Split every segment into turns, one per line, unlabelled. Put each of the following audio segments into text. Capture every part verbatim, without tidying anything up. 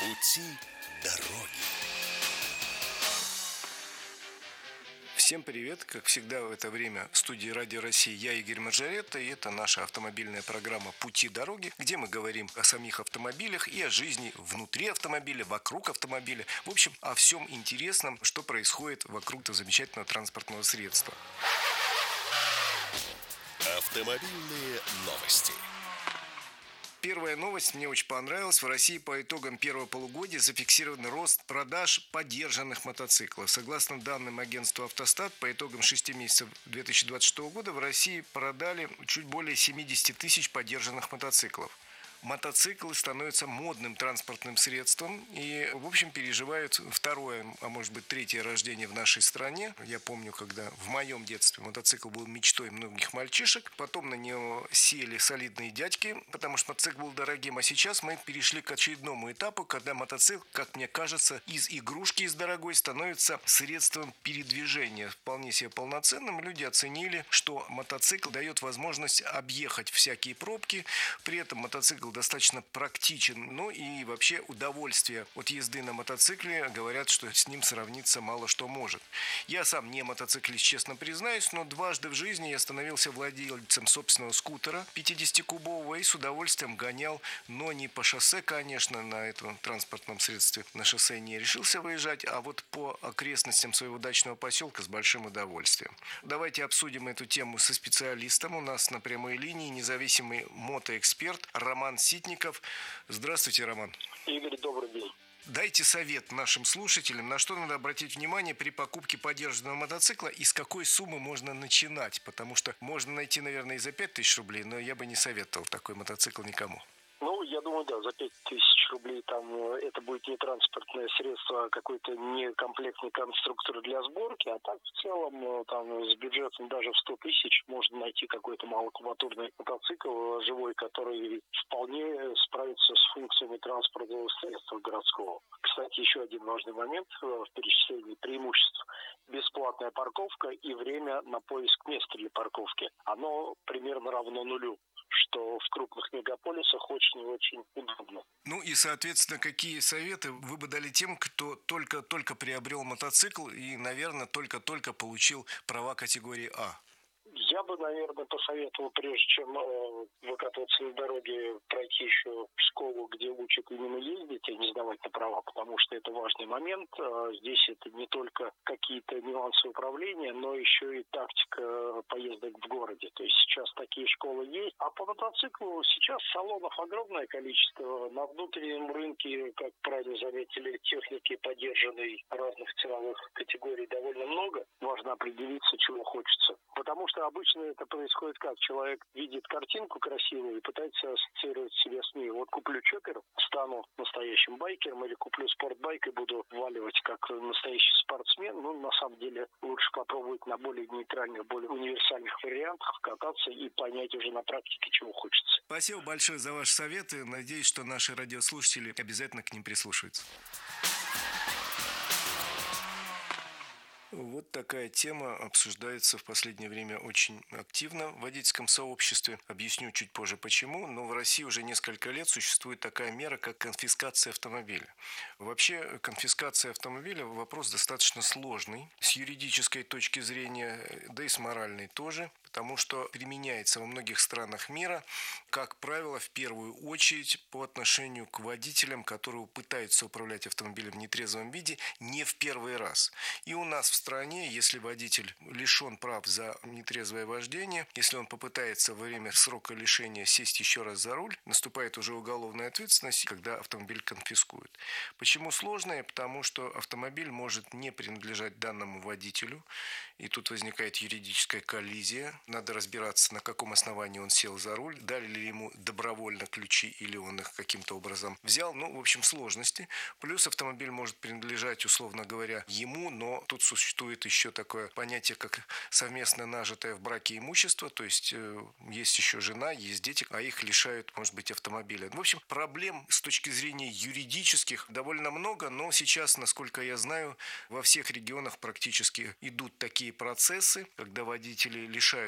Пути дороги.
Всем привет! Как всегда в это время в студии Радио России я, Игорь Маржаретта, и это наша автомобильная программа «Пути дороги», где мы говорим о самих автомобилях и о жизни внутри автомобиля, вокруг автомобиля. В общем, о всем интересном, что происходит вокруг этого замечательного транспортного средства.
Автомобильные новости.
Первая новость мне очень понравилась. В России по итогам первого полугодия зафиксирован рост продаж подержанных мотоциклов. Согласно данным агентства «Автостат», по итогам шести месяцев две тысячи двадцать шестого года в России продали чуть более семьдесят тысяч подержанных мотоциклов. Мотоциклы становятся модным транспортным средством и, в общем, переживают второе, а может быть третье рождение в нашей стране. Я помню, когда в моем детстве мотоцикл был мечтой многих мальчишек. Потом на него сели солидные дядьки, потому что мотоцикл был дорогим. А сейчас мы перешли к очередному этапу, когда мотоцикл, как мне кажется, из игрушки, из дорогой, становится средством передвижения. Вполне себе полноценным. Люди оценили, что мотоцикл дает возможность объехать всякие пробки. При этом мотоцикл достаточно практичен, ну и вообще удовольствие от езды на мотоцикле, говорят, что с ним сравниться мало что может. Я сам не мотоциклист, честно признаюсь, но дважды в жизни я становился владельцем собственного скутера пятидесятикубового и с удовольствием гонял, но не по шоссе, конечно, на этом транспортном средстве на шоссе не решился выезжать, а вот по окрестностям своего дачного поселка с большим удовольствием. Давайте обсудим эту тему со специалистом. У нас на прямой линии независимый мотоэксперт Роман Ситников. Здравствуйте, Роман.
Игорь, добрый день.
Дайте совет нашим слушателям, на что надо обратить внимание при покупке подержанного мотоцикла и с какой суммы можно начинать, потому что можно найти, наверное, и за пять тысяч рублей, но я бы не советовал такой мотоцикл никому.
Ну, я думаю, да, за пять тысяч рублей там это будет не транспортное средство, а какой-то некомплектный конструктор для сборки, а так в целом там с бюджетом даже в сто тысяч можно найти какой-то малокубатурный мотоцикл живой, который вполне справится с функциями транспортного средства городского. Кстати, еще один важный момент в перечислении преимуществ. Бесплатная парковка и время на поиск места для парковки. Оно примерно равно нулю, что в крупных мегаполисах очень и очень удобно.
Ну и, соответственно, какие советы вы бы дали тем, кто только-только приобрел мотоцикл и, наверное, только-только получил права категории А?
Я бы, наверное, посоветовал, прежде чем э, выкатываться на дороге, пройти еще школу, где учат именно ездить, а не сдавать на права, потому что это важный момент. Э, здесь это не только какие-то нюансы управления, но еще и тактика поездок в городе. То есть сейчас такие школы есть. А по мотоциклу сейчас салонов огромное количество. На внутреннем рынке, как правильно заметили, техники подержанной разных ценовых категорий довольно много. Важно определиться, чего хочется. Потому что обычно это происходит как? Человек видит картинку красивую и пытается ассоциировать себя с ней. Вот куплю чоппер, стану настоящим байкером, или куплю спортбайк и буду валивать как настоящий спортсмен. Ну, на самом деле, лучше попробовать на более нейтральных, более универсальных вариантах кататься и понять уже на практике, чего хочется.
Спасибо большое за ваши советы. Надеюсь, что наши радиослушатели обязательно к ним прислушаются. Вот такая тема обсуждается в последнее время очень активно в водительском сообществе. Объясню чуть позже почему, но в России уже несколько лет существует такая мера, как конфискация автомобиля. Вообще, конфискация автомобиля – вопрос достаточно сложный с юридической точки зрения, да и с моральной тоже, потому что применяется во многих странах мира, как правило, в первую очередь по отношению к водителям, которые пытаются управлять автомобилем в нетрезвом виде не в первый раз. И у нас в стране, если водитель лишен прав за нетрезвое вождение, если он попытается во время срока лишения сесть еще раз за руль, наступает уже уголовная ответственность, когда автомобиль конфискуют. Почему сложно? Потому что автомобиль может не принадлежать данному водителю, и тут возникает юридическая коллизия. Надо разбираться, на каком основании он сел за руль, дали ли ему добровольно ключи или он их каким-то образом взял. Ну, в общем, сложности. Плюс автомобиль может принадлежать, условно говоря, ему, но тут существует Существует еще такое понятие, как совместно нажитое в браке имущество, то есть э, есть еще жена, есть дети, а их лишают, может быть, автомобиля. В общем, проблем с точки зрения юридических довольно много, но сейчас, насколько я знаю, во всех регионах практически идут такие процессы, когда водители лишают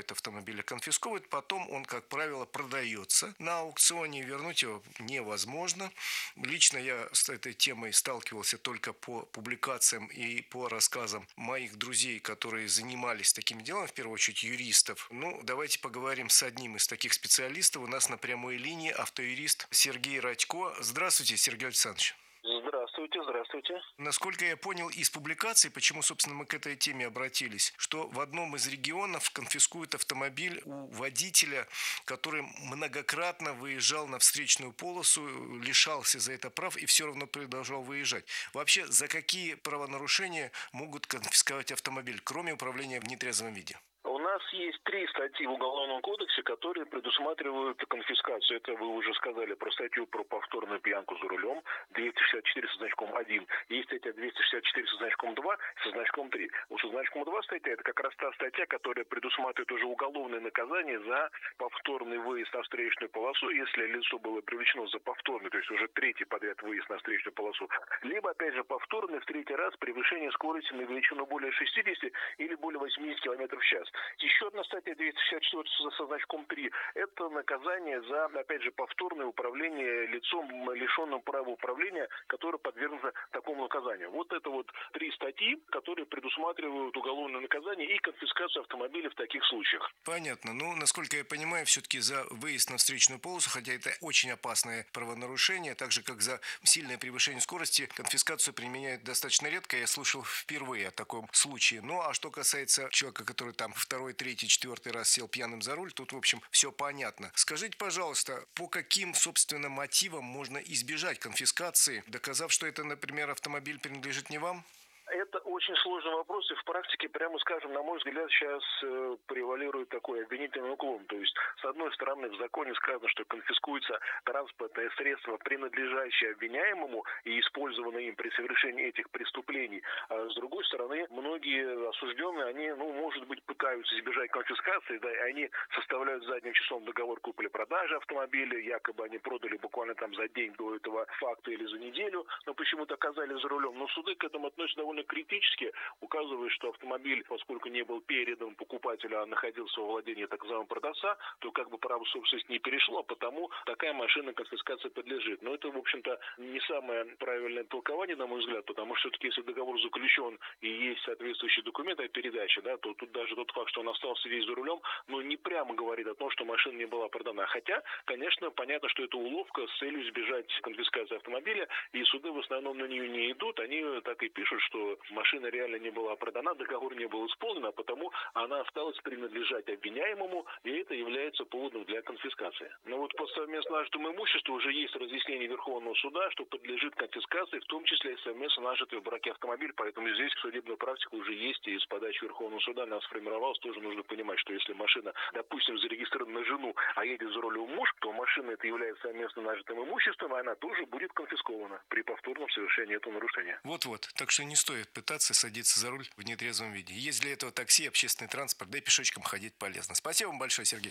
покупают автомобиль и конфисковывают, потом он, как правило, продается на аукционе, вернуть его невозможно. Лично я с этой темой сталкивался только по публикациям и по рассказам моих друзей, которые занимались таким делом, в первую очередь юристов. Ну, давайте поговорим с одним из таких специалистов. У нас на прямой линии автоюрист Сергей Радько. Здравствуйте, Сергей Александрович.
Здравствуйте, здравствуйте.
Насколько я понял из публикаций, почему, собственно, мы к этой теме обратились, что в одном из регионов конфискуют автомобиль у водителя, который многократно выезжал на встречную полосу, лишался за это прав и все равно продолжал выезжать. Вообще, за какие правонарушения могут конфисковать автомобиль, кроме управления в нетрезвом виде?
У нас есть три статьи в Уголовном кодексе, которые предусматривают конфискацию. Это вы уже сказали про статью про повторную пьянку за рулем, двести шестьдесят четыре со значком один. Есть статья двести шестьдесят четыре со значком два, со значком три. Вот со значком два статья, это как раз та статья, которая предусматривает уже уголовное наказание за повторный выезд на встречную полосу, если лицо было привлечено за повторный, то есть уже третий подряд выезд на встречную полосу, либо, опять же, повторный в третий раз превышение скорости на величину более шестидесяти или более восьмидесяти километров в час. Еще одна статья двести шестьдесят четыре со значком три. Это наказание за, опять же, повторное управление лицом, лишенным права управления, которое подвергнуто такому наказанию. Вот это вот три статьи, которые предусматривают уголовное наказание и конфискацию автомобиля в таких случаях.
Понятно. Ну, насколько я понимаю, все-таки за выезд на встречную полосу, хотя это очень опасное правонарушение, так же, как за сильное превышение скорости, конфискацию применяют достаточно редко. Я слышал впервые о таком случае. Ну, а что касается человека, который там второй, третий, четвертый раз сел пьяным за руль, тут, в общем, все понятно. Скажите, пожалуйста, по каким, собственно, мотивам можно избежать конфискации, доказав, что это, например, автомобиль принадлежит не вам?
Это очень сложный вопрос, и в практике, прямо скажем, на мой взгляд, сейчас э, превалирует такой обвинительный уклон. То есть, с одной стороны, в законе сказано, что конфискуется транспортное средство, принадлежащее обвиняемому и использованное им при совершении этих преступлений. А с другой стороны, многие осужденные, они, ну, может быть, пытаются избежать конфискации, да, и они составляют задним числом договор купли-продажи автомобиля, якобы они продали буквально там за день до этого факта или за неделю, но почему-то оказались за рулем. Но суды к этому относятся довольно критически, указывая, что автомобиль, поскольку не был передан покупателю, а находился во владении так называемого продавца, то как бы право собственности не перешло, потому такая машина конфискации подлежит. Но это, в общем-то, не самое правильное толкование, на мой взгляд, потому что все-таки, если договор заключен и есть соответствующий документ о передаче, да, то тут даже тот факт, что он остался весь за рулем, ну, не прямо говорит о том, что машина не была продана. Хотя, конечно, понятно, что это уловка с целью избежать конфискации автомобиля, и суды в основном на нее не идут, они так и пишут, что машина реально не была продана, договор не был исполнен, а потому она осталась принадлежать обвиняемому, и это является поводом для конфискации. Но вот по совместно нажитому имуществу уже есть разъяснение Верховного суда, что подлежит конфискации, в том числе и совместно нажитый в браке автомобиль, поэтому здесь судебная практика уже есть, и с подачи Верховного суда она сформировалась, тоже нужно понимать, что если машина, допустим, зарегистрирована на жену, а едет за рулем муж, то машина это является совместно нажитым имуществом, и она тоже будет конфискована при повторном совершении этого нарушения.
Вот-вот, так что не стоит пытаться садиться за руль в нетрезвом виде. Есть для этого такси, общественный транспорт, да и пешочком ходить полезно. Спасибо вам большое, Сергей.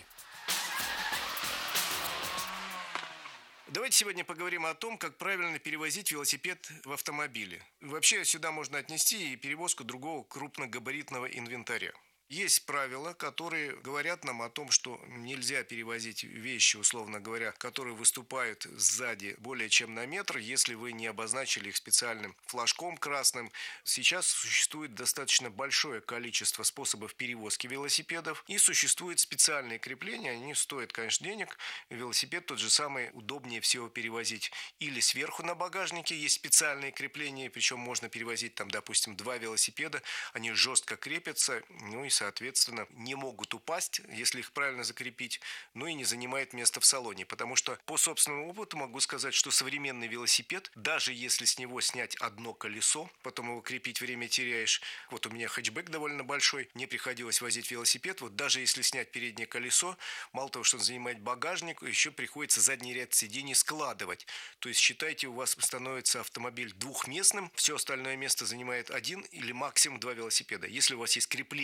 Давайте сегодня поговорим о том, как правильно перевозить велосипед в автомобиле. Вообще сюда можно отнести и перевозку другого крупногабаритного инвентаря. Есть правила, которые говорят нам о том, что нельзя перевозить вещи, условно говоря, которые выступают сзади более чем на метр, если вы не обозначили их специальным флажком красным. Сейчас существует достаточно большое количество способов перевозки велосипедов, и существуют специальные крепления, они стоят, конечно, денег. Велосипед тот же самый удобнее всего перевозить или сверху на багажнике есть специальные крепления, причем можно перевозить там, допустим, два велосипеда, они жестко крепятся, ну и соответственно, не могут упасть, если их правильно закрепить, но и не занимает место в салоне. Потому что по собственному опыту могу сказать, что современный велосипед, даже если с него снять одно колесо, потом его крепить время теряешь. Вот у меня хэтчбэк довольно большой, мне приходилось возить велосипед. Вот даже если снять переднее колесо, мало того, что он занимает багажник, еще приходится задний ряд сидений складывать. То есть, считайте, у вас становится автомобиль двухместным, все остальное место занимает один или максимум два велосипеда. Если у вас есть крепление сверху,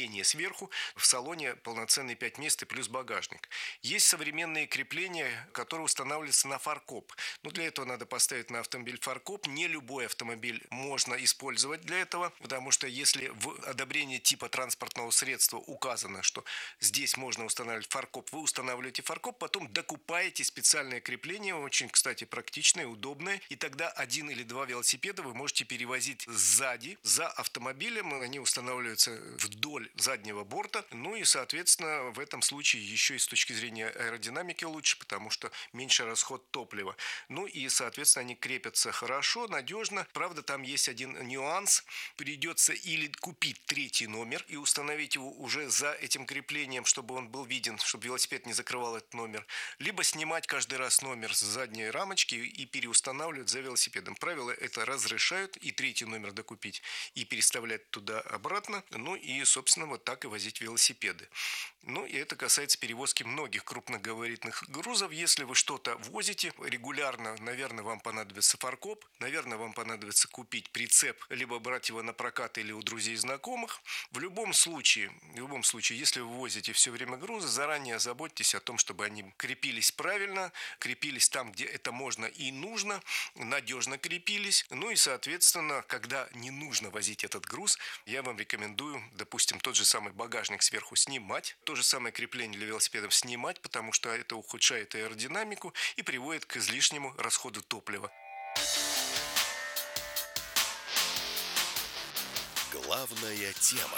сверху в салоне полноценные пять мест и плюс багажник. Есть современные крепления, которые устанавливаются на фаркоп. Но для этого надо поставить на автомобиль фаркоп. Не любой автомобиль можно использовать для этого, потому что если в одобрении типа транспортного средства указано, что здесь можно устанавливать фаркоп, вы устанавливаете фаркоп, потом докупаете специальное крепление, очень, кстати, практичное, удобное, и тогда один или два велосипеда вы можете перевозить сзади, за автомобилем, они устанавливаются вдоль заднего борта, ну и, соответственно, в этом случае еще и с точки зрения аэродинамики лучше, потому что меньше расход топлива. Ну и, соответственно, они крепятся хорошо, надежно. Правда, там есть один нюанс. Придется или купить третий номер и установить его уже за этим креплением, чтобы он был виден, чтобы велосипед не закрывал этот номер, либо снимать каждый раз номер с задней рамочки и переустанавливать за велосипедом. Правила это разрешают и третий номер докупить, и переставлять туда обратно, ну и, собственно, вот так и возить велосипеды. Ну и это касается перевозки многих крупногабаритных грузов. Если вы что-то возите регулярно, наверное, вам понадобится фаркоп, наверное, вам понадобится купить прицеп, либо брать его на прокат или у друзей и знакомых. В любом случае, в любом случае, если вы возите все время грузы, заранее заботьтесь о том, чтобы они крепились правильно, крепились там, где это можно и нужно, надежно крепились. Ну и, соответственно, когда не нужно возить этот груз, я вам рекомендую, допустим, тот же самый багажник сверху снимать, то же самое крепление для велосипедов снимать, потому что это ухудшает аэродинамику и приводит к излишнему расходу топлива.
Главная тема.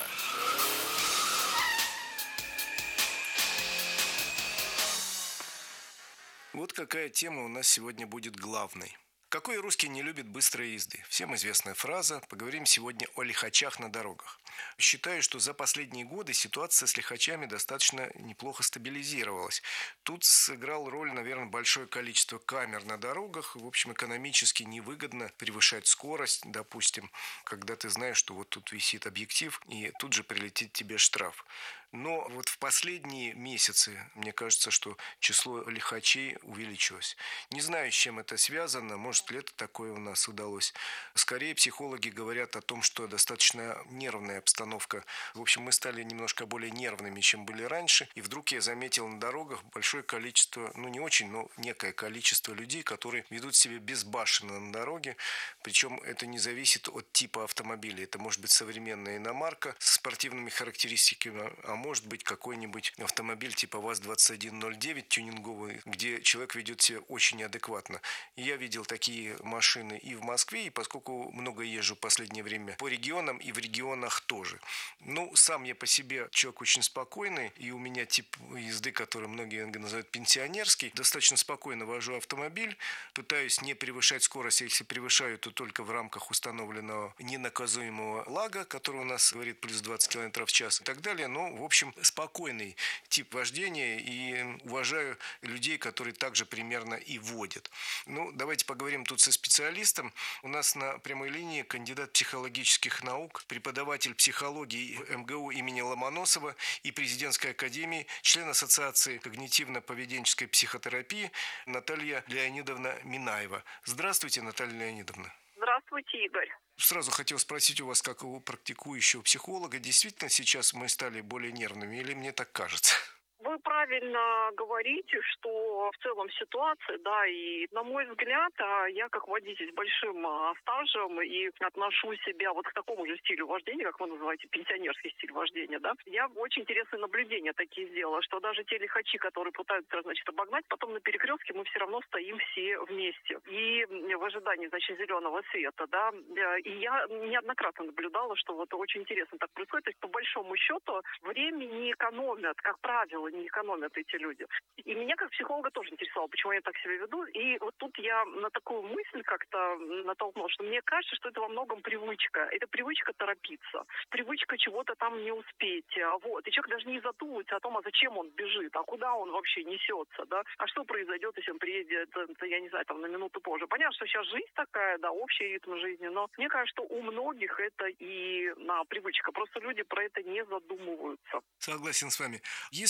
Вот какая тема у нас сегодня будет главной. Какой русский не любит быстрой езды? Всем известная фраза. Поговорим сегодня о лихачах на дорогах. Считаю, что за последние годы ситуация с лихачами достаточно неплохо стабилизировалась. Тут сыграл роль, наверное, большое количество камер на дорогах. В общем, экономически невыгодно превышать скорость, допустим, когда ты знаешь, что вот тут висит объектив, и тут же прилетит тебе штраф. Но вот в последние месяцы, мне кажется, что число лихачей увеличилось. Не знаю, с чем это связано, может, лето такое у нас удалось. Скорее, психологи говорят о том, что достаточно нервная обстановка. В общем, мы стали немножко более нервными, чем были раньше. И вдруг я заметил на дорогах большое количество, ну не очень, но некое количество людей, которые ведут себя безбашенно на дороге. Причем это не зависит от типа автомобиля. Это может быть современная иномарка с спортивными характеристиками, а может быть какой-нибудь автомобиль типа ВАЗ двадцать один ноль девять тюнинговый, где человек ведет себя очень неадекватно. И я видел такие машины и в Москве, и поскольку много езжу в последнее время по регионам, и в регионах тоже. Ну, сам я по себе человек очень спокойный, и у меня тип езды, который многие называют пенсионерский, достаточно спокойно вожу автомобиль, пытаюсь не превышать скорость, если превышаю, то только в рамках установленного ненаказуемого лага, который у нас говорит плюс двадцать километров в час и так далее. Но, в общем, спокойный тип вождения, и уважаю людей, которые также примерно и водят. Ну, давайте поговорим тут со специалистом. У нас на прямой линии кандидат психологических наук, преподаватель психологии эм гэ у имени Ломоносова и президентской академии, член Ассоциации когнитивно-поведенческой психотерапии Наталья Леонидовна Минаева. Здравствуйте, Наталья Леонидовна.
Здравствуйте, Игорь.
Сразу хотел спросить у вас, как у практикующего психолога, действительно сейчас мы стали более нервными или мне так кажется?
Вы правильно говорите, что в целом ситуация, да, и на мой взгляд, я как водитель с большим стажем и отношу себя вот к такому же стилю вождения, как вы называете, пенсионерский стиль вождения, да. Я очень интересные наблюдения такие сделала, что даже те лихачи, которые пытаются, значит, обогнать, потом на перекрестке мы все равно стоим все вместе. И в ожидании, значит, зеленого света, да. И я неоднократно наблюдала, что вот очень интересно так происходит. То есть, по большому счету, время не экономят, как правило, не экономят эти люди. И меня как психолога тоже интересовало, почему я так себя веду. И вот тут я на такую мысль как-то натолкнула, что мне кажется, что это во многом привычка. Это привычка торопиться, привычка чего-то там не успеть. Вот. И человек даже не задумывается о том, а зачем он бежит, а куда он вообще несется, да, а что произойдет, если он приедет, я не знаю, там на минуту позже. Понятно, что сейчас жизнь такая, да, общий ритм жизни, но мне кажется, что у многих это и на привычка. Просто люди про это не задумываются.
Согласен с вами. Если у вас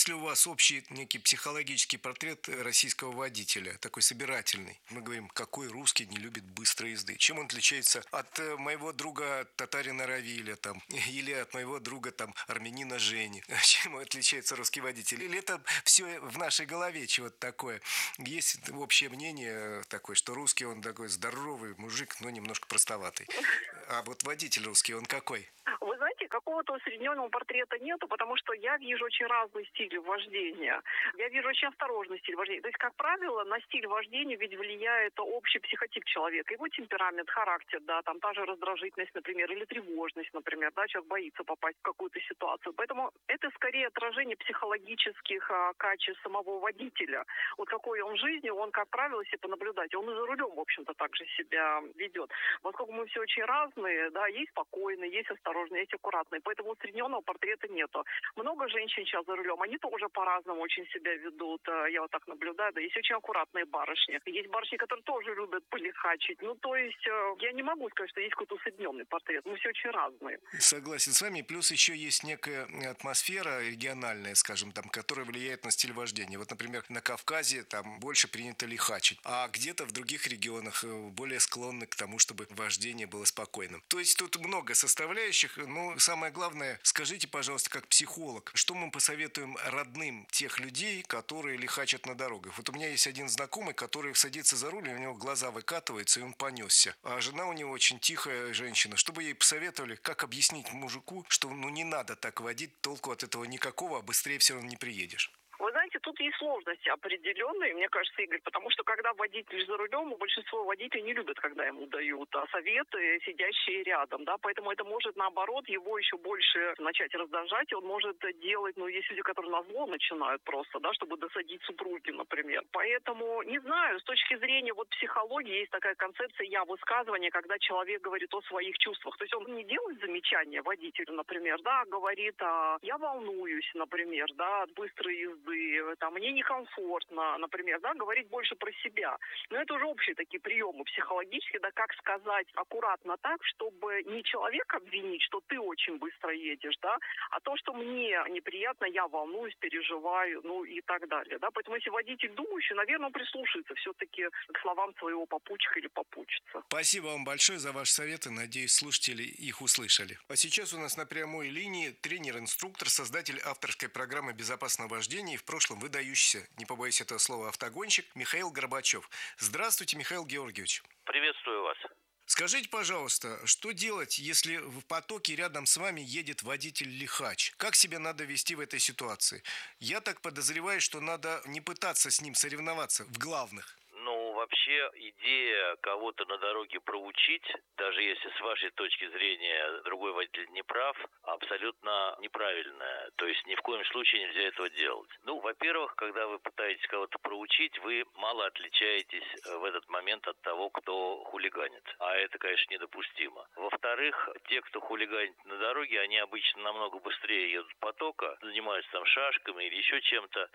нас общий некий психологический портрет российского водителя, такой собирательный. Мы говорим, какой русский не любит быстрой езды? Чем он отличается от моего друга татарина Равиля там, или от моего друга там армянина Жени? Чем отличается русский водитель? Или это все в нашей голове чего-то такое? Есть общее мнение такое, что русский он такой здоровый мужик, но немножко простоватый. А вот водитель русский, он какой?
Вы знаете, какого-то усредненного портрета нету, потому что я вижу очень разный стиль вождения. Я вижу очень осторожный стиль вождения. То есть, как правило, на стиль вождения ведь влияет общий психотип человека, его темперамент, характер, да, там та же раздражительность, например, или тревожность, например, да, человек боится попасть в какую-то ситуацию. Поэтому это скорее отражение психологических а, качеств самого водителя. Вот какой он в жизни, он, как правило, себе понаблюдать. Он и за рулем, в общем-то, также себя ведет. Поскольку мы все очень разные, да, есть спокойные, есть осторожные, есть аккуратные. Поэтому усредненного портрета нету. Много женщин сейчас за рулем, они тоже по-разному очень себя ведут. Я вот так наблюдаю. Да, есть очень аккуратные барышни. Есть барышни, которые тоже любят полихачить. Ну, то есть, я не могу сказать, что есть какой-то усредненный портрет. Мы все очень разные.
Согласен с вами. Плюс еще есть некая атмосфера региональная, скажем, там, которая влияет на стиль вождения. Вот, например, на Кавказе там больше принято лихачить, а где-то в других регионах более склонны к тому, чтобы вождение было спокойным. То есть тут много составляющих. Но самое главное, скажите, пожалуйста, как психолог, что мы посоветуем родным тех людей, которые лихачат на дорогах? Вот у меня есть один знакомый, который садится за руль, и у него глаза выкатываются, и он понесся. А жена у него очень тихая женщина. Что бы ей посоветовали, как объяснить мужику, что ну не надо так водить, толку от этого никакого, а быстрее все равно не приедешь?
Вы знаете, тут есть сложности определенные, мне кажется, Игорь, потому что когда водитель за рулем, большинство водителей не любят, когда ему дают а, советы, сидящие рядом, да, поэтому это может, наоборот, его еще больше начать раздражать, и он может делать, ну, есть люди, которые назло начинают просто, да, чтобы досадить супруги, например. Поэтому, не знаю, с точки зрения вот психологии есть такая концепция я-высказывания, когда человек говорит о своих чувствах, то есть он не делает замечания водителю, например, да, а говорит, а, я волнуюсь, например, да, от быстрой езды, там, мне некомфортно, например, да, говорить больше про себя. Но это уже общие такие приемы психологические, да, как сказать аккуратно так, чтобы не человека обвинить, что ты очень быстро едешь, да, а то, что мне неприятно, я волнуюсь, переживаю, ну и так далее, да. Поэтому если водитель думающий, наверное, он прислушается все-таки к словам своего попутчика или попутчицы.
Спасибо вам большое за ваши советы. Надеюсь, слушатели их услышали. А сейчас у нас на прямой линии тренер-инструктор, создатель авторской программы безопасного вождения и в прошлом выдающийся, не побоюсь этого слова, автогонщик Михаил Горбачев. Здравствуйте, Михаил Георгиевич.
Приветствую вас.
Скажите, пожалуйста, что делать, если в потоке рядом с вами едет водитель-лихач? Как себя надо вести в этой ситуации? Я так подозреваю, что надо не пытаться с ним соревноваться в главных.
Вообще идея кого-то на дороге проучить, даже если с вашей точки зрения другой водитель не прав, абсолютно неправильная. То есть ни в коем случае нельзя этого делать. Ну, во-первых, когда вы пытаетесь кого-то проучить, вы мало отличаетесь в этот момент от того, кто хулиганит. А это, конечно, недопустимо. Во-вторых, те, кто хулиганит на дороге, они обычно намного быстрее едут потока, занимаются там шашками или еще чем-то,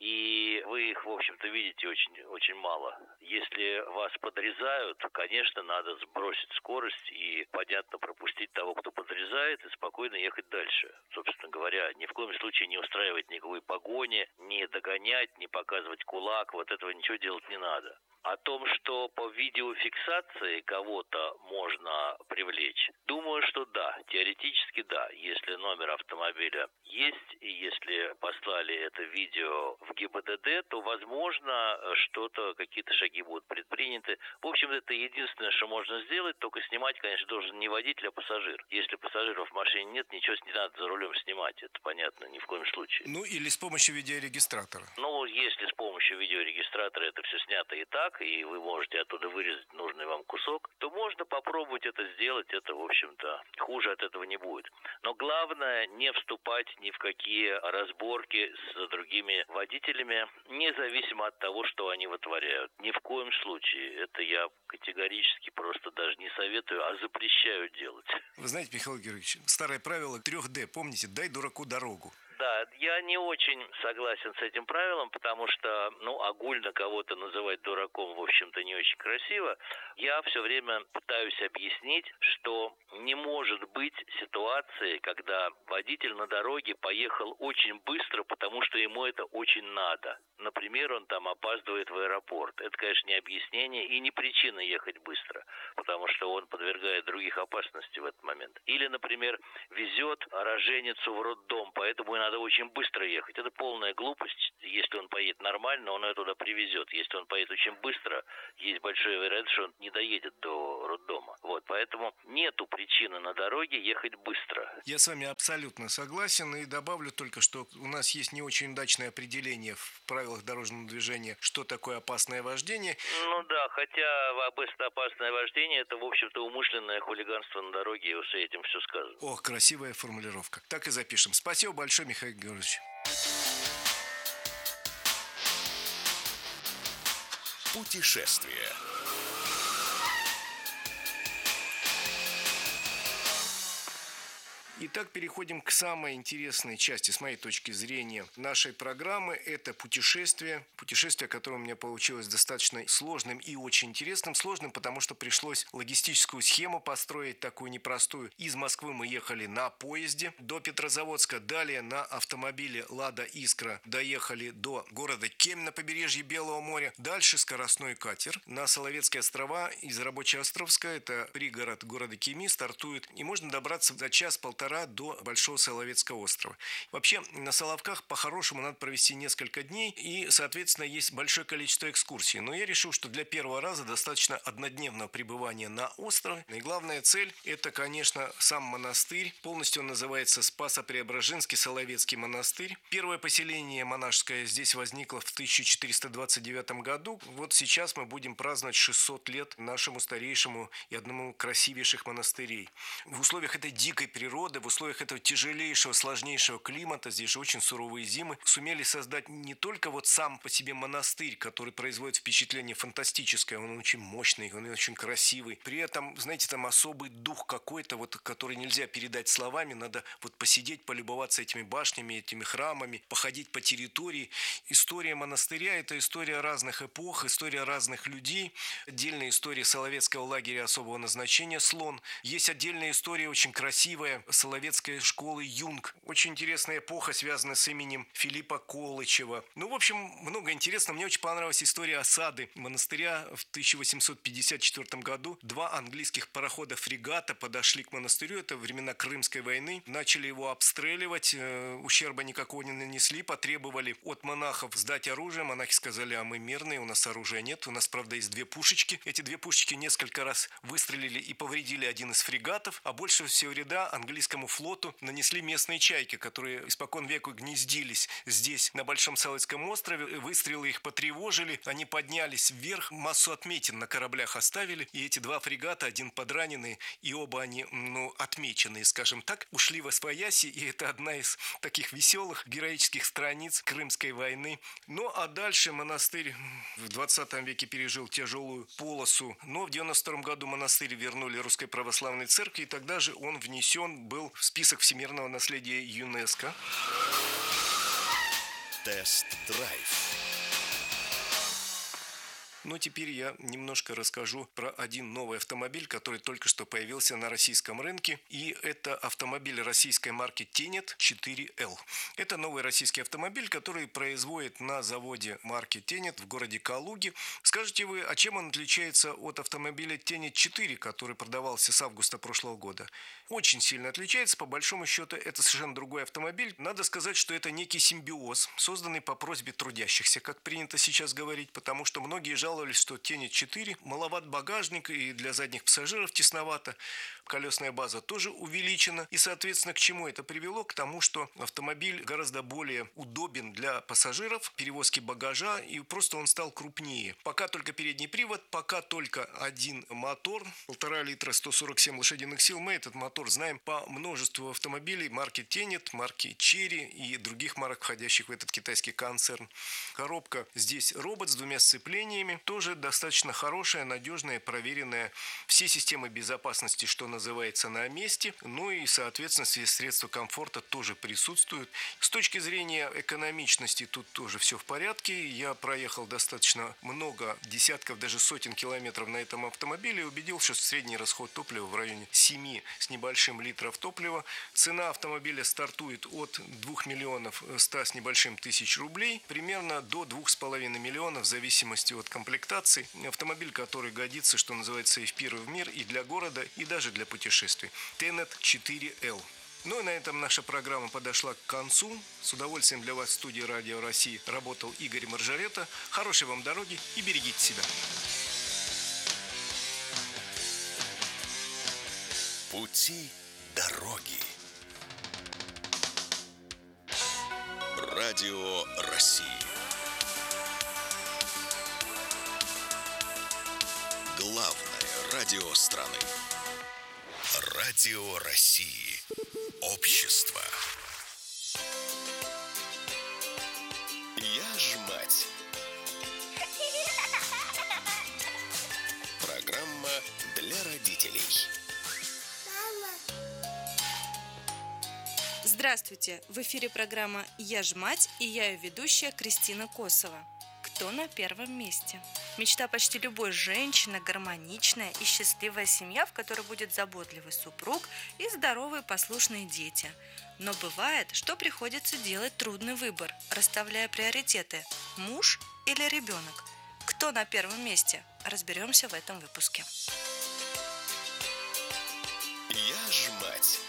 и вы их, в общем-то, видите очень, очень мало. Если вас подрезают, конечно, надо сбросить скорость и, понятно, пропустить того, кто подрезает, и спокойно ехать дальше. Собственно говоря, ни в коем случае не устраивать никакой погони, не догонять, не показывать кулак, вот этого ничего делать не надо. О том, что по видеофиксации кого-то можно привлечь, думаю, что да, теоретически да. Если номер автомобиля есть, и если послали это видео в ГИБДД, то, возможно, что-то, какие-то шаги будут предприняты. В общем, это единственное, что можно сделать, только снимать, конечно, должен не водитель, а пассажир. Если пассажиров в машине нет, ничего не надо за рулем снимать, это понятно, ни в коем случае.
Ну, или с помощью видеорегистратора.
Ну, если с помощью видеорегистратора это все снято и так, и вы можете оттуда вырезать нужный вам кусок, то можно попробовать это сделать, это, в общем-то, хуже от этого не будет. Но главное не вступать ни в какие разборки с другими водителями, независимо от того, что они вытворяют. Ни в коем случае. Это я категорически просто даже не советую, а запрещаю делать.
Вы знаете, Михаил Георгиевич, старое правило трех Д, помните? Дай дураку дорогу.
Да, Да, я не очень согласен с этим правилом, потому что, ну, огульно кого-то называть дураком, в общем-то, не очень красиво. Я все время пытаюсь объяснить, что не может быть ситуации, когда водитель на дороге поехал очень быстро, потому что ему это очень надо. Например, он там опаздывает в аэропорт. Это, конечно, не объяснение и не причина ехать быстро, потому что он подвергает других опасности в этот момент. Или, например, везет роженицу в роддом, поэтому и надо очень быстро ехать. Это полная глупость. Если он поедет нормально, он ее туда привезет. Если он поедет очень быстро, есть большая вероятность, что он не доедет до роддома. Вот, поэтому нету причины на дороге ехать быстро.
Я с вами абсолютно согласен и добавлю только, что у нас есть не очень удачное определение в правилах дорожного движения, что такое опасное вождение.
Ну да, хотя опасное вождение – это, в общем-то, умышленное хулиганство на дороге, и с этим все сказано.
Ох, красивая формулировка. Так и запишем. Спасибо большое, Михаил Георгиевич.
Путешествие.
Итак, переходим к самой интересной части, с моей точки зрения, нашей программы. Это путешествие. Путешествие, которое у меня получилось достаточно сложным и очень интересным. Сложным, потому что пришлось логистическую схему построить, такую непростую. Из Москвы мы ехали на поезде до Петрозаводска. Далее на автомобиле «Лада Искра» доехали до города Кемь на побережье Белого моря. Дальше скоростной катер на Соловецкие острова из Рабочеостровска. Это пригород города Кеми, стартует. И можно добраться за час-полтора до Большого Соловецкого острова. Вообще, на Соловках по-хорошему надо провести несколько дней, и, соответственно, есть большое количество экскурсий. Но я решил, что для первого раза достаточно однодневного пребывания на острове. И главная цель – это, конечно, сам монастырь. Полностью он называется Спасо-Преображенский Соловецкий монастырь. Первое поселение монашеское здесь возникло в тысяча четыреста двадцать девятом году. Вот сейчас мы будем праздновать шестьсот лет нашему старейшему и одному красивейших монастырей. В условиях этой дикой природы, в условиях этого тяжелейшего, сложнейшего климата, здесь же очень суровые зимы, сумели создать не только вот сам по себе монастырь, который производит впечатление фантастическое, он очень мощный, он очень красивый. При этом, знаете, там особый дух какой-то, вот, который нельзя передать словами, надо вот посидеть, полюбоваться этими башнями, этими храмами, походить по территории. История монастыря – это история разных эпох, история разных людей. Отдельная история Соловецкого лагеря особого назначения «Слон». Есть отдельная история, очень красивая, Соловецкой школы «Юнг». Очень интересная эпоха, связанная с именем Филиппа Колычева. Ну, в общем, много интересного. Мне очень понравилась история осады монастыря в тысяча восемьсот пятьдесят четвёртом году. Два английских парохода-фрегата подошли к монастырю. Это времена Крымской войны. Начали его обстреливать. Ущерба никакого не нанесли. Потребовали от монахов сдать оружие. Монахи сказали: а мы мирные, у нас оружия нет. У нас, правда, есть две пушечки. Эти две пушечки несколько раз выстрелили и повредили один из фрегатов. А больше всего вреда английскому флоту нанесли местные чайки, которые испокон веку гнездились здесь, на Большом Соловецком острове. Выстрелы их потревожили, они поднялись вверх, массу отметин на кораблях оставили, и эти два фрегата, один подраненный, и оба они, ну, отмеченные, скажем так, ушли восвояси, и это одна из таких веселых, героических страниц Крымской войны. Ну, а дальше монастырь в двадцатом веке пережил тяжелую полосу, но в девяносто втором году монастырь вернули Русской Православной Церкви, и тогда же он внесен был в список всемирного наследия ЮНЕСКО.
Тест-драйв.
Но теперь я немножко расскажу про один новый автомобиль, который только что появился на российском рынке. И это автомобиль российской марки Тенет четыре эл. Это новый российский автомобиль, который производит на заводе марки Тенет в городе Калуге. Скажете вы, а чем он отличается от автомобиля Тенет четыре, который продавался с августа прошлого года? Очень сильно отличается. По большому счету, это совершенно другой автомобиль. Надо сказать, что это некий симбиоз, созданный по просьбе трудящихся, как принято сейчас говорить, потому что многие жаловались, что Тенет четыре маловат багажник и для задних пассажиров тесновато. Колесная база тоже увеличена. И, соответственно, к чему это привело? К тому, что автомобиль гораздо более удобен для пассажиров, перевозки багажа, и просто он стал крупнее. Пока только передний привод, пока только один мотор, полтора литра, сто сорок семь лошадиных сил. Мы этот мотор знаем по множеству автомобилей марки Тенет, марки Черри и других марок, входящих в этот китайский концерн. Коробка здесь робот с двумя сцеплениями. тоже достаточно хорошая, надежная, проверенная. Все системы безопасности, что называется, на месте. Ну и, соответственно, все средства комфорта тоже присутствуют. С точки зрения экономичности тут тоже все в порядке. Я проехал достаточно много, десятков, даже сотен километров на этом автомобиле и убедился, что средний расход топлива в районе семи с небольшим литров топлива. Цена автомобиля стартует от двух миллионов ста с небольшим тысяч рублей, примерно до двух с половиной миллионов в зависимости от комплектации. Автомобиль, который годится, что называется, и в первый в мир, и для города, и даже для путешествий. Тенет четыре эл. Ну и на этом наша программа подошла к концу. С удовольствием для вас в студии Радио России работал Игорь Маржарета. Хорошей вам дороги и берегите себя.
Пути дороги. Радио России. Главное радио страны. Радио России. Общество. Я ж мать. Программа для родителей.
Здравствуйте! В эфире программа «Я ж мать» и я ее ведущая Кристина Косова. Кто на первом месте? Мечта почти любой женщины – гармоничная и счастливая семья, в которой будет заботливый супруг и здоровые послушные дети. Но бывает, что приходится делать трудный выбор, расставляя приоритеты – муж или ребенок. Кто на первом месте? Разберемся в этом выпуске.
Я ж мать.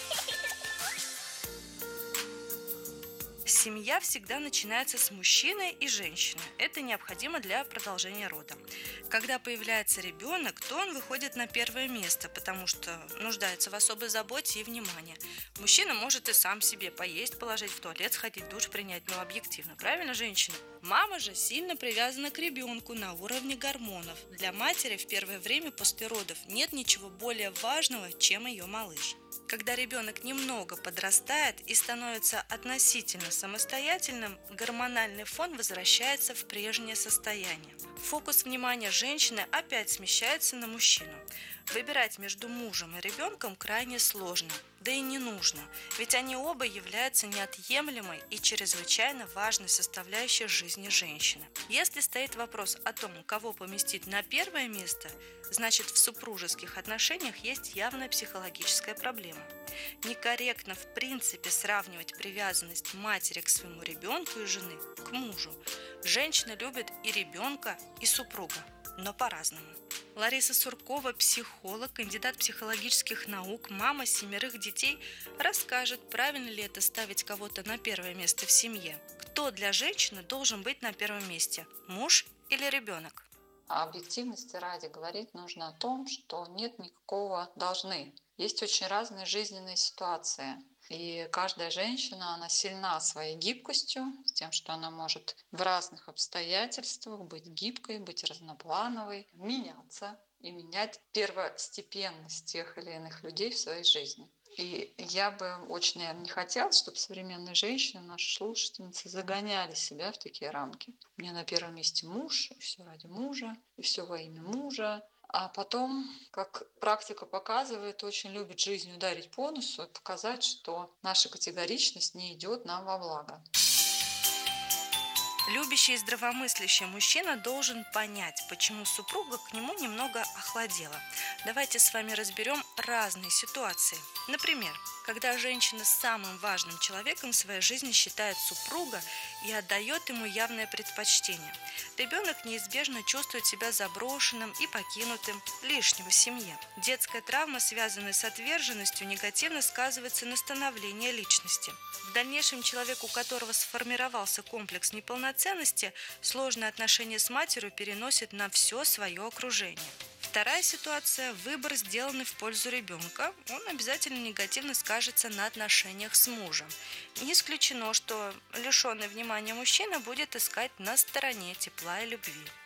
Семья всегда начинается с мужчины и женщины. Это необходимо для продолжения рода. Когда появляется ребенок, то он выходит на первое место, потому что нуждается в особой заботе и внимании. Мужчина может и сам себе поесть, положить в туалет, сходить в душ, принять, но объективно. Правильно, женщина? Мама же сильно привязана к ребенку на уровне гормонов. Для матери в первое время после родов нет ничего более важного, чем ее малыш. Когда ребенок немного подрастает и становится относительно самостоятельным, гормональный фон возвращается в прежнее состояние. Фокус внимания женщины опять смещается на мужчину. Выбирать между мужем и ребенком крайне сложно, да и не нужно, ведь они оба являются неотъемлемой и чрезвычайно важной составляющей жизни женщины. Если стоит вопрос о том, кого поместить на первое место, значит, в супружеских отношениях есть явная психологическая проблема. Некорректно в принципе сравнивать привязанность матери к своему ребенку и жены к мужу. Женщина любит и ребенка, и супруга, но по-разному. Лариса Суркова, психолог, кандидат психологических наук, мама семерых детей, расскажет, правильно ли это ставить кого-то на первое место в семье. Кто для женщины должен быть на первом месте – муж или ребенок?
А объективности ради говорить нужно о том, что нет никакого «должны». Есть очень разные жизненные ситуации. И каждая женщина, она сильна своей гибкостью, с тем, что она может в разных обстоятельствах быть гибкой, быть разноплановой, меняться и менять первостепенность тех или иных людей в своей жизни. И я бы очень, наверное, не хотела, чтобы современные женщины, наши слушательницы, загоняли себя в такие рамки. У меня на первом месте муж, и все ради мужа, и все во имя мужа. А потом, как практика показывает, очень любит жизнь ударить по носу и показать, что наша категоричность не идет нам во благо.
Любящий и здравомыслящий мужчина должен понять, почему супруга к нему немного охладела. Давайте с вами разберем разные ситуации. Например, когда женщина самым важным человеком в своей жизни считает супруга и отдает ему явное предпочтение. Ребенок неизбежно чувствует себя заброшенным и покинутым, лишним в семье. Детская травма, связанная с отверженностью, негативно сказывается на становлении личности. В дальнейшем человек, у которого сформировался комплекс неполноценности, сложные отношения с матерью переносит на все свое окружение. Вторая ситуация – выбор, сделанный в пользу ребенка, он обязательно негативно скажется на отношениях с мужем. Не исключено, что лишенный внимания мужчина будет искать на стороне тепла и любви.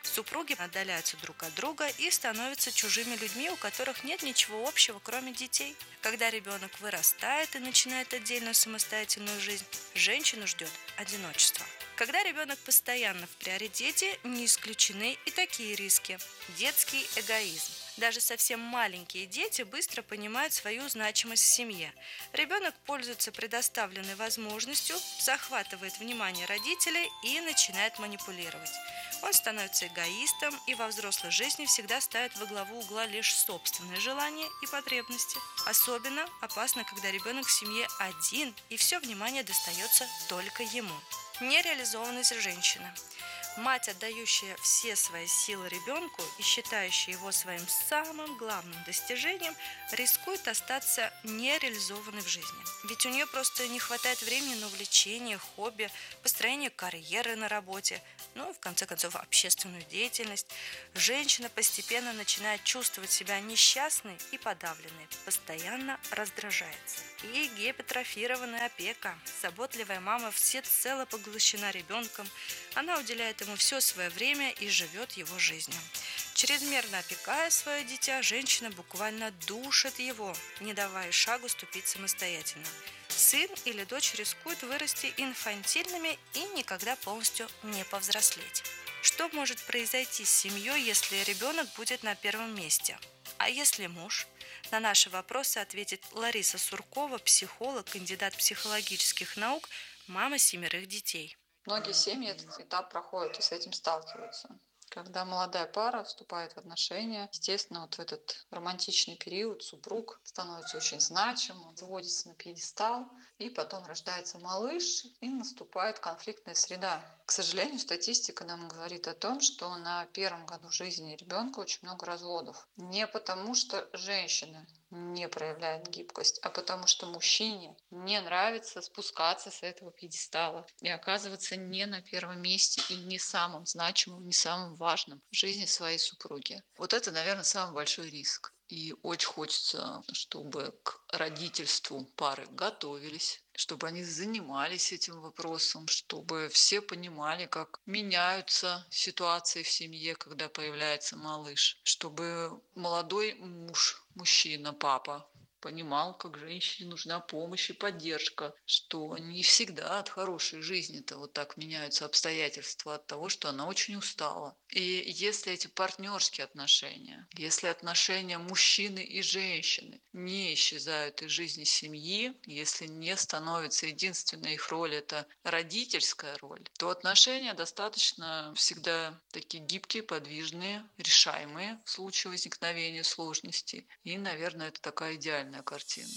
Супруги отдаляются друг от друга и становятся чужими людьми, у которых нет ничего общего, кроме детей. Когда ребенок вырастает и начинает отдельную самостоятельную жизнь, женщину ждет одиночество. Когда ребенок постоянно в приоритете, не исключены и такие риски. Детский эгоизм. Даже совсем маленькие дети быстро понимают свою значимость в семье. Ребенок пользуется предоставленной возможностью, захватывает внимание родителей и начинает манипулировать. Он становится эгоистом и во взрослой жизни всегда ставит во главу угла лишь собственные желания и потребности. Особенно опасно, когда ребенок в семье один и все внимание достается только ему. Нереализованность женщины. Мать, отдающая все свои силы ребенку и считающая его своим самым главным достижением, рискует остаться нереализованной в жизни. Ведь у нее просто не хватает времени на увлечение, хобби, построение карьеры на работе, ну и в конце концов общественную деятельность. Женщина постепенно начинает чувствовать себя несчастной и подавленной, постоянно раздражается. И гипертрофированная опека. Заботливая мама всецело поглощена ребенком, она уделяет ему все свое время и живет его жизнью. Чрезмерно опекая свое дитя, женщина буквально душит его, не давая шагу ступить самостоятельно. Сын или дочь рискуют вырасти инфантильными и никогда полностью не повзрослеть. Что может произойти с семьей, если ребенок будет на первом месте? А если муж? На наши вопросы ответит Лариса Суркова, психолог, кандидат психологических наук, мама семерых детей.
Многие семьи этот этап проходят и с этим сталкиваются. Когда молодая пара вступает в отношения, естественно, вот в этот романтичный период супруг становится очень значимым, выводится на пьедестал, и потом рождается малыш, и наступает конфликтная среда. К сожалению, статистика нам говорит о том, что на первом году жизни ребенка очень много разводов. Не потому, что женщина не проявляет гибкость, а потому что мужчине не нравится спускаться с этого пьедестала и оказываться не на первом месте и не самым значимым, не самым важным в жизни своей супруги. Вот это, наверное, самый большой риск. И очень хочется, чтобы к родительству пары готовились, чтобы они занимались этим вопросом, чтобы все понимали, как меняются ситуации в семье, когда появляется малыш, чтобы молодой муж, мужчина, папа понимал, как женщине нужна помощь и поддержка, что не всегда от хорошей жизни-то вот так меняются обстоятельства от того, что она очень устала. И если эти партнерские отношения, если отношения мужчины и женщины не исчезают из жизни семьи, если не становится единственной их роль это родительская роль, то отношения достаточно всегда такие гибкие, подвижные, решаемые в случае возникновения сложностей. И, наверное, это такая идеальная картина.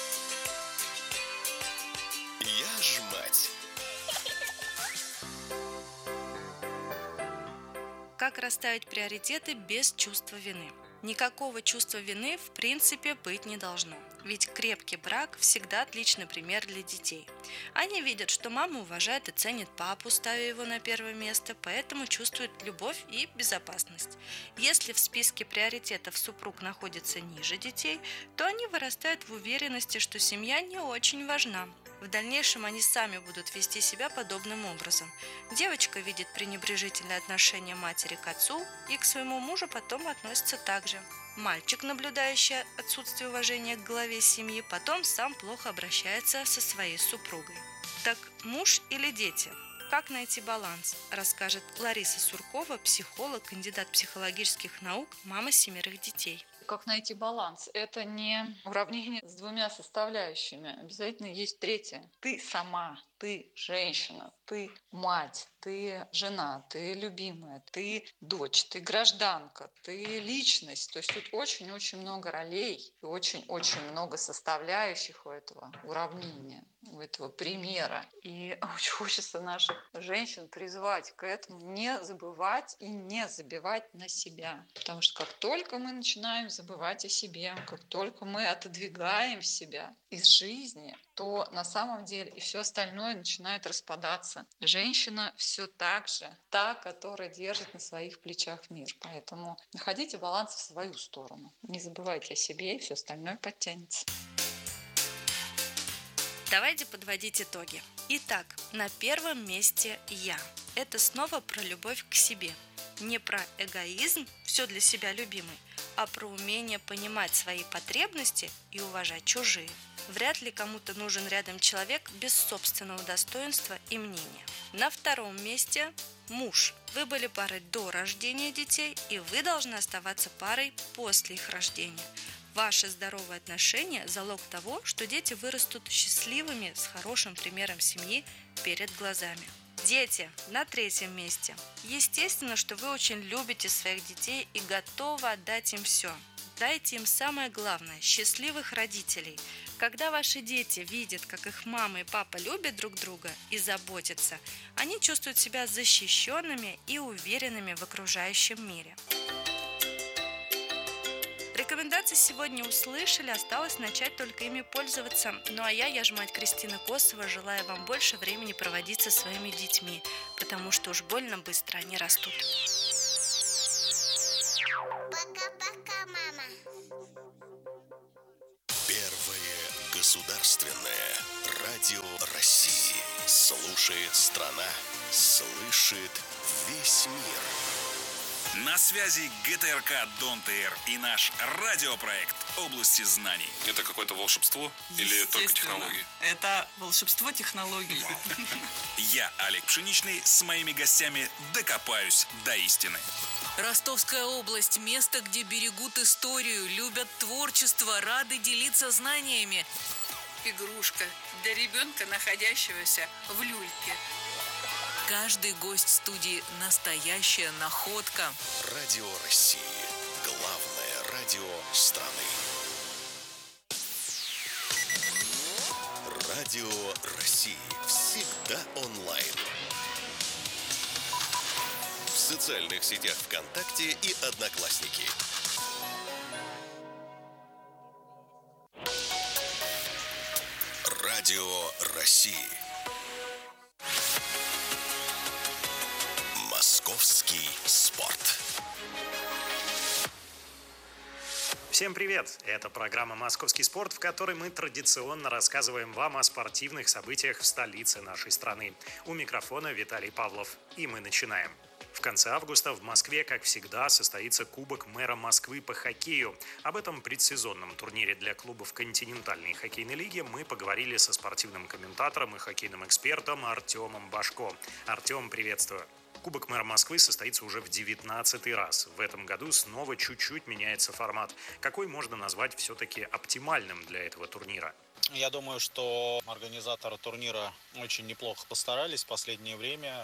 Я ж мать.
Как расставить приоритеты без чувства вины? Никакого чувства вины в принципе быть не должно. Ведь крепкий брак всегда отличный пример для детей. Они видят, что мама уважает и ценит папу, ставя его на первое место, поэтому чувствуют любовь и безопасность. Если в списке приоритетов супруг находится ниже детей, то они вырастают в уверенности, что семья не очень важна. В дальнейшем они сами будут вести себя подобным образом. Девочка видит пренебрежительное отношение матери к отцу и к своему мужу потом относится так же. Мальчик, наблюдающий отсутствие уважения к главе семьи, потом сам плохо обращается со своей супругой. Так муж или дети? Как найти баланс, расскажет Лариса Суркова, психолог, кандидат психологических наук, мама семерых детей.
Как найти баланс? Это не уравнение с двумя составляющими. Обязательно есть третья. Ты сама, ты женщина, ты мать, ты жена, ты любимая, ты дочь, ты гражданка, ты личность. То есть тут очень-очень много ролей и очень-очень много составляющих у этого уравнения, у этого примера. И очень хочется наших женщин призвать к этому, не забывать и не забивать на себя. Потому что как только мы начинаем забывать о себе, как только мы отодвигаем себя из жизни, то на самом деле и все остальное начинает распадаться. Женщина все так же та, которая держит на своих плечах мир. Поэтому находите баланс в свою сторону. Не забывайте о себе, и все остальное подтянется.
Давайте подводить итоги. Итак, на первом месте я. Это снова про любовь к себе. не про эгоизм, все для себя любимый, а про умение понимать свои потребности и уважать чужие. Вряд ли кому-то нужен рядом человек без собственного достоинства и мнения. На втором месте муж. Вы были парой до рождения детей, и вы должны оставаться парой после их рождения. Ваши здоровые отношения – залог того, что дети вырастут счастливыми, с хорошим примером семьи перед глазами. Дети на третьем месте. Естественно, что вы очень любите своих детей и готовы отдать им все. Дайте им самое главное – счастливых родителей. Когда ваши дети видят, как их мама и папа любят друг друга и заботятся, они чувствуют себя защищенными и уверенными в окружающем мире. Рекомендации сегодня услышали, осталось начать только ими пользоваться. Ну а я, я ж мать Кристина Косова, желаю вам больше времени проводить со своими детьми, потому что уж больно быстро они растут.
Пока-пока, мама. Первое государственное радио России. Слушает страна, слышит весь мир.
На связи ГТРК Дон ТР и наш радиопроект «Области знаний». Это какое-то волшебство или только технологии?
Это волшебство технологий.
Я, Олег Пшеничный, с моими гостями докопаюсь до истины.
Ростовская область – место, где берегут историю, любят творчество, рады делиться знаниями.
Игрушка для ребенка, находящегося в люльке.
Каждый гость студии – настоящая находка.
Радио России. Главное радио страны. Радио России. Всегда онлайн. В социальных сетях ВКонтакте и Одноклассники. Радио России. Московский спорт.
Всем привет! Это программа «Московский спорт», в которой мы традиционно рассказываем вам о спортивных событиях в столице нашей страны. У микрофона Виталий Павлов. И мы начинаем. В конце августа в Москве, как всегда, состоится Кубок мэра Москвы по хоккею. Об этом предсезонном турнире для клубов континентальной хоккейной лиги мы поговорили со спортивным комментатором и хоккейным экспертом Артемом Башко. Артем, приветствую! Кубок мэра Москвы состоится уже в девятнадцатый раз. В этом году снова чуть-чуть меняется формат. Какой можно назвать все-таки оптимальным для этого турнира?
Я думаю, что организаторы турнира очень неплохо постарались в последнее время.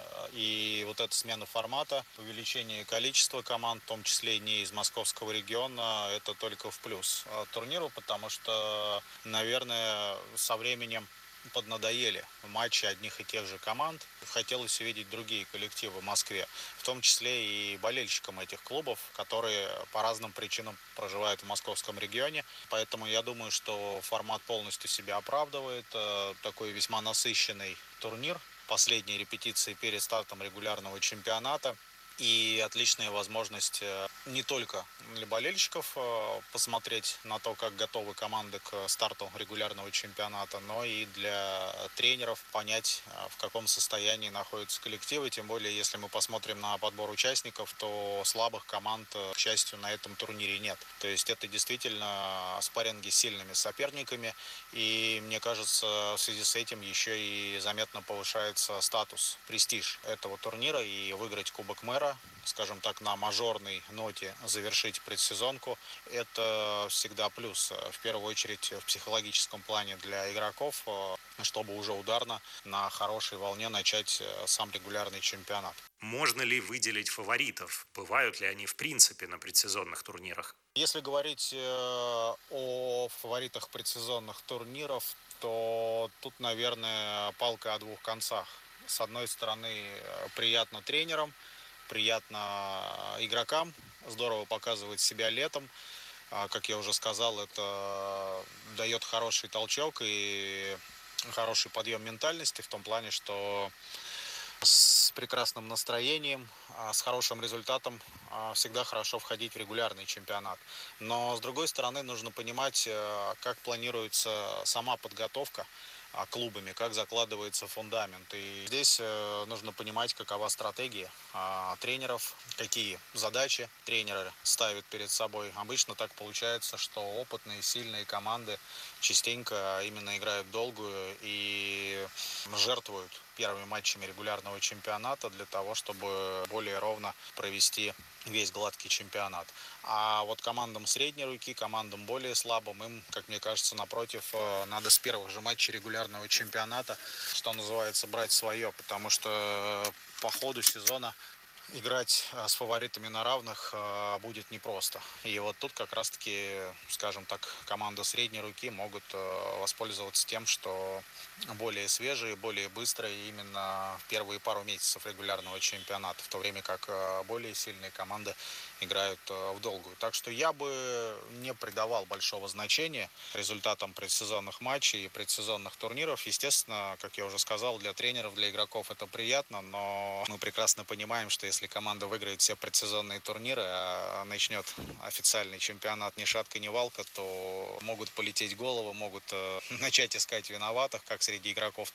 И вот эта смена формата, увеличение количества команд, в том числе не из московского региона, это только в плюс турниру, потому что, наверное, со временем поднадоели матчи одних и тех же команд. Хотелось увидеть другие коллективы в Москве, в том числе и болельщикам этих клубов, которые по разным причинам проживают в московском регионе. Поэтому я думаю, что формат полностью себя оправдывает. Такой весьма насыщенный турнир. Последние репетиции перед стартом регулярного чемпионата. И отличная возможность не только для болельщиков посмотреть на то, как готовы команды к старту регулярного чемпионата, но и для тренеров понять, в каком состоянии находятся коллективы. Тем более, если мы посмотрим на подбор участников, то слабых команд, к счастью, на этом турнире нет. То есть это действительно спарринги с сильными соперниками. И мне кажется, в связи с этим еще и заметно повышается статус, престиж этого турнира. И выиграть Кубок мэра, скажем так, на мажорной ноте завершить предсезонку, это всегда плюс. В первую очередь в психологическом плане для игроков, чтобы уже ударно на хорошей волне начать сам регулярный чемпионат.
Можно ли выделить фаворитов? Бывают ли они в принципе на предсезонных турнирах?
Если говорить о фаворитах предсезонных турниров, то тут, наверное, палка о двух концах. С одной стороны, приятно тренерам, приятно игрокам, здорово показывать себя летом. Как я уже сказал, это дает хороший толчок и хороший подъем ментальности в том плане, что с прекрасным настроением, с хорошим результатом всегда хорошо входить в регулярный чемпионат. Но с другой стороны, нужно понимать, как планируется сама подготовка клубами, как закладывается фундамент. И здесь нужно понимать, какова стратегия тренеров, какие задачи тренеры ставят перед собой. Обычно так получается, что опытные, сильные команды частенько именно играют долгую и жертвуют первыми матчами регулярного чемпионата для того, чтобы более ровно провести весь гладкий чемпионат. А вот командам средней руки, командам более слабым, им, как мне кажется, напротив, надо с первых же матчей регулярного чемпионата, что называется, брать свое, потому что по ходу сезона играть с фаворитами на равных будет непросто. И вот тут как раз-таки, скажем так, команда средней руки могут воспользоваться тем, что более свежие, более быстрые именно в первые пару месяцев регулярного чемпионата, в то время как более сильные команды играют в долгую. Так что я бы не придавал большого значения результатам предсезонных матчей и предсезонных турниров. Естественно, как я уже сказал, для тренеров, для игроков это приятно, но мы прекрасно понимаем, что если команда выиграет все предсезонные турниры, а начнет официальный чемпионат ни шатка, ни валка, то могут полететь головы, могут начать искать виноватых, как среди игроков,